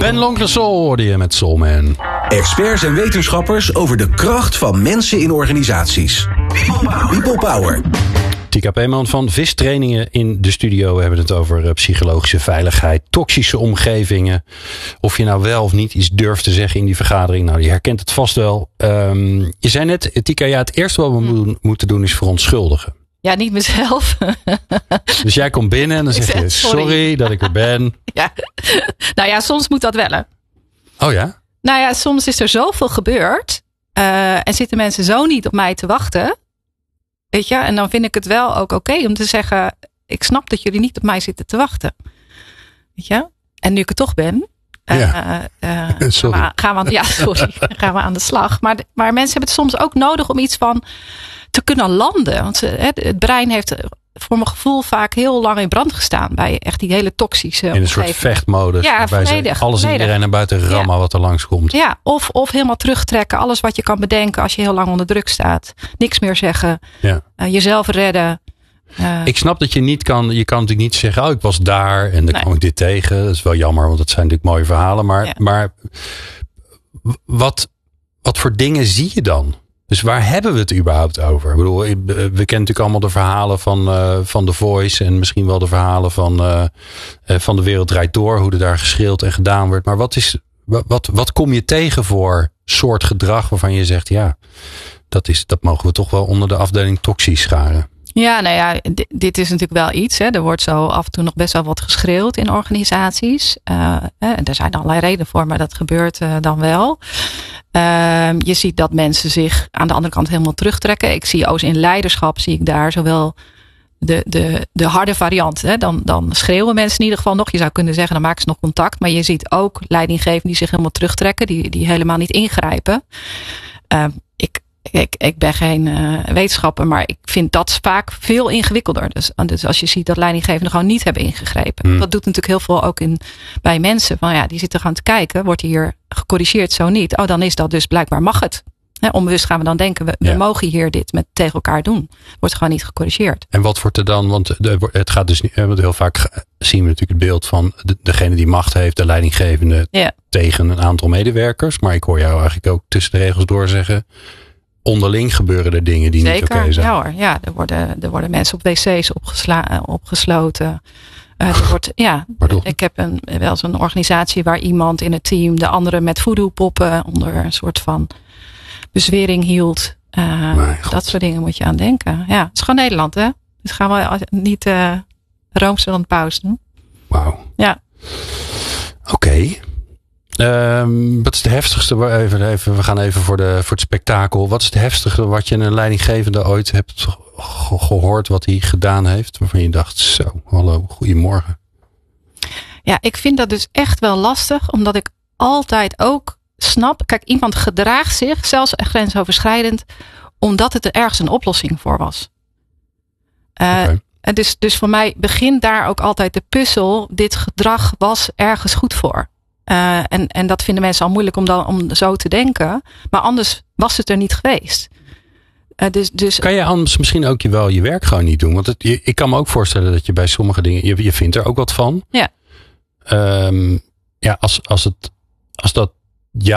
Ben Lonklesol hoorde je met Soulman. Experts en wetenschappers over de kracht van mensen in organisaties. People Power. Tika Peeman van Vistrainingen in de studio. We hebben het over psychologische veiligheid, toxische omgevingen. Of je nou wel of niet iets durft te zeggen in die vergadering. Nou, je herkent het vast wel. Je zei net, Tika, ja, het eerste wat we moeten doen is verontschuldigen. Ja, niet mezelf. Dus jij komt binnen en dan zeg je, sorry dat ik er ben. Ja. Nou ja, soms moet dat wel. Hè. Oh ja? Nou ja, soms is er zoveel gebeurd. En zitten mensen zo niet op mij te wachten. Weet je, en dan vind ik het wel ook oké om te zeggen, ik snap dat jullie niet op mij zitten te wachten. Weet je? En nu ik er toch ben, sorry. gaan we aan de slag. Maar mensen hebben het soms ook nodig om iets van te kunnen landen. Want het brein heeft voor mijn gevoel vaak heel lang in brand gestaan bij echt die hele toxische in een soort vechtmodus. Ja, waarbij alles en iedereen naar buiten rammen wat er langskomt. Ja, of helemaal terugtrekken. Alles wat je kan bedenken als je heel lang onder druk staat. Niks meer zeggen. Ja. Jezelf redden. Ik snap dat je niet kan. Je kan natuurlijk niet zeggen, ik was daar en dan kwam ik dit tegen. Dat is wel jammer, want dat zijn natuurlijk mooie verhalen. Maar wat voor dingen zie je dan? Dus waar hebben we het überhaupt over? Ik bedoel, we kennen natuurlijk allemaal de verhalen van The Voice. En misschien wel de verhalen van De Wereld Draait Door. Hoe er daar geschreeuwd en gedaan wordt. Maar wat kom je tegen voor soort gedrag waarvan je zegt, ja, dat mogen we toch wel onder de afdeling toxisch scharen. Ja, nou ja, dit is natuurlijk wel iets. Hè. Er wordt zo af en toe nog best wel wat geschreeuwd in organisaties. Er zijn allerlei redenen voor, maar dat gebeurt dan wel. Je ziet dat mensen zich aan de andere kant helemaal terugtrekken. Ik zie ook in leiderschap, zie ik daar zowel de harde variant. Hè. Dan schreeuwen mensen in ieder geval nog. Je zou kunnen zeggen, dan maken ze nog contact. Maar je ziet ook leidinggevenden die zich helemaal terugtrekken. Die helemaal niet ingrijpen. Ik ben geen wetenschapper, maar ik vind dat vaak veel ingewikkelder. Dus als je ziet dat leidinggevenden gewoon niet hebben ingegrepen. Dat doet natuurlijk heel veel ook bij mensen. Van ja, die zitten gaan te kijken. Wordt hier gecorrigeerd, zo niet? Oh, dan is dat dus blijkbaar mag het. Onbewust gaan we dan denken, we mogen hier dit met tegen elkaar doen. Wordt gewoon niet gecorrigeerd. En wat wordt er dan? Want het gaat dus niet. Want heel vaak zien we natuurlijk het beeld van degene die macht heeft, de leidinggevende, tegen een aantal medewerkers. Maar ik hoor jou eigenlijk ook tussen de regels door zeggen, onderling gebeuren er dingen die niet oké zijn. Ja hoor, ja, er worden mensen op wc's opgesloten. Ik heb wel eens een organisatie waar iemand in het team de andere met voodoo poppen onder een soort van bezwering hield. Dat soort dingen moet je aan denken. Ja, het is gewoon Nederland, hè? Dus gaan we niet roomser dan de paus doen. Wauw. Ja. Oké. Wat is de heftigste? We gaan even voor het spektakel. Wat is het heftigste wat je een leidinggevende ooit hebt gehoord wat hij gedaan heeft? Waarvan je dacht, zo, hallo, goedemorgen. Ja, ik vind dat dus echt wel lastig. Omdat ik altijd ook snap. Kijk, iemand gedraagt zich, zelfs grensoverschrijdend, omdat het er ergens een oplossing voor was. Dus voor mij begint daar ook altijd de puzzel. Dit gedrag was ergens goed voor. En dat vinden mensen al moeilijk om zo te denken. Maar anders was het er niet geweest. Dus kan je anders misschien ook wel je werk gewoon niet doen? Want ik kan me ook voorstellen dat je bij sommige dingen, je vindt er ook wat van. Ja. Als dat